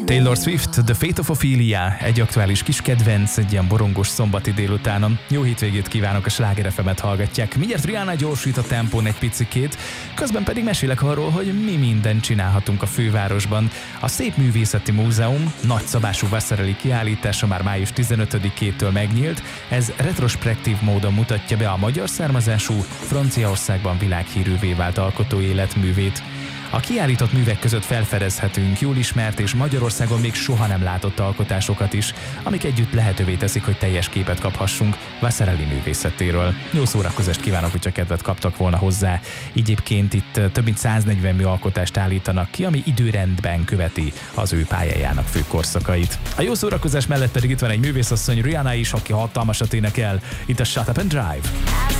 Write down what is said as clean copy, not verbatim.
Taylor Swift, The Fate of Ophelia, egy aktuális kis kedvenc, egy ilyen borongos szombati délutánon. Jó hétvégét kívánok, a Sláger FM-et hallgatják. Mindjárt Rihanna gyorsít a tempón egy picikét, közben pedig mesélek arról, hogy mi mindent csinálhatunk a fővárosban. A Szépművészeti Múzeum nagyszabású vasszereli kiállítása már május 15-től megnyílt. Ez retrospektív módon mutatja be a magyar származású, Franciaországban világhírűvé vált alkotó életművét. A kiállított művek között felfedezhetünk jól ismert és Magyarországon még soha nem látott alkotásokat is, amik együtt lehetővé teszik, hogy teljes képet kaphassunk Vasarely művészetéről. Jó szórakozást kívánok, hogyha kedvet kaptak volna hozzá. Egyébként itt több mint 140 műalkotást állítanak ki, ami időrendben követi az ő pályájának fő korszakait. A jó szórakozás mellett pedig itt van egy művészasszony, Rihanna is, aki hatalmasat énekel. Itt a Shut Up and Drive.